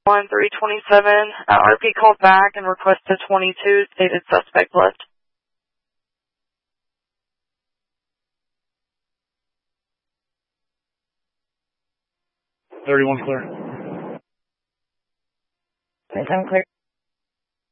on 327. RP called back and requested 22, stated suspect left. 31 clear. 27 clear.